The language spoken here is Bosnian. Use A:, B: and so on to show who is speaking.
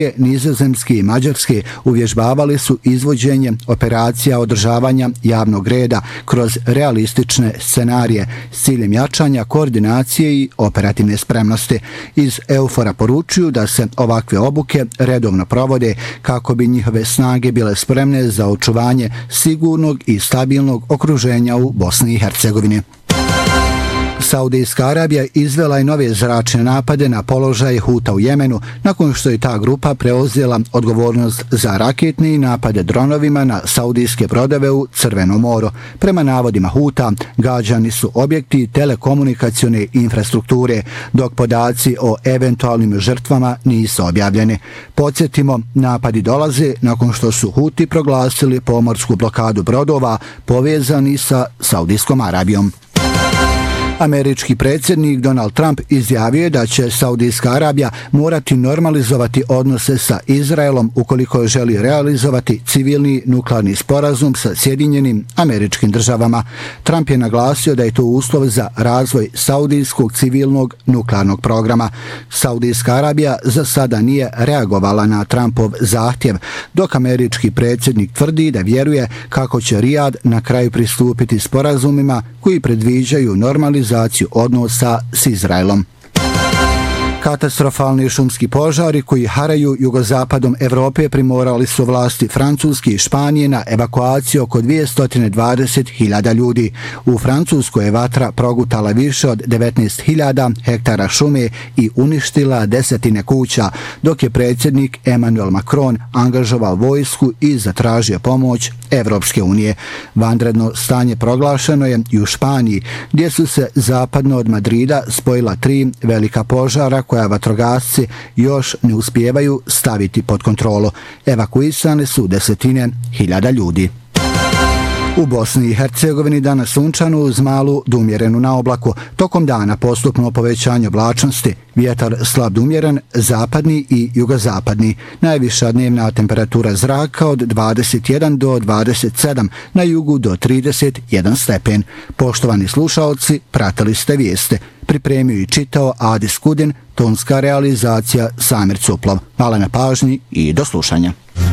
A: Nizozemske i Mađarske uvježbavali su izvođenje operacija održavanja javnog reda kroz realistične scenarije s ciljem jačanja koordinacije i operativne spremnosti. Iz EUFOR-a poručuju da se ovakve obuke redovno provode kako bi njihove snage bile spremne za očuvanje sigurnog i stabilnog okruženja u Bosni i Hercegovini. Saudijska Arabija izvela je nove zračne napade na položaje Huta u Jemenu nakon što je ta grupa preuzela odgovornost za raketne napade dronovima na saudijske brodove u Crvenom moru. Prema navodima Huta, gađani su objekti telekomunikacione infrastrukture, dok podaci o eventualnim žrtvama nisu objavljeni. Podsjetimo, napadi dolaze nakon što su Huti proglasili pomorsku blokadu brodova povezani sa Saudijskom Arabijom. Američki predsjednik Donald Trump izjavio je da će Saudijska Arabija morati normalizovati odnose sa Izraelom ukoliko želi realizovati civilni nuklearni sporazum sa Sjedinjenim Američkim Državama. Trump je naglasio da je to uslov za razvoj saudijskog civilnog nuklearnog programa. Saudijska Arabija za sada nije reagovala na Trumpov zahtjev, dok američki predsjednik tvrdi da vjeruje kako će Rijad na kraju pristupiti sporazumima koji predviđaju normalizaciju odnosa s Izraelom. Katastrofalni šumski požari koji haraju jugozapadom Evrope primorali su vlasti Francuske i Španije na evakuaciju oko 220.000 ljudi. U Francuskoj je vatra progutala više od 19.000 hektara šume i uništila desetine kuća, dok je predsjednik Emmanuel Macron angažovao vojsku i zatražio pomoć Evropske unije. Vanredno stanje proglašeno je i u Španiji, gdje su se zapadno od Madrida spojila 3 velika požara koja vatrogasci još ne uspijevaju staviti pod kontrolu. Evakuisane su desetine hiljada ljudi. U Bosni i Hercegovini danas sunčano uz malu do umjerenu na oblaku. Tokom dana postupno povećanje oblačnosti, vjetar slab do umjeren, zapadni i jugozapadni. Najviša dnevna temperatura zraka od 21 do 27, na jugu do 31 stepen. Poštovani slušaoci, pratili ste vijeste. Pripremio i čitao Adis Kudin, tonska realizacija Samir Cuplov. Hvala na pažnji i do slušanja.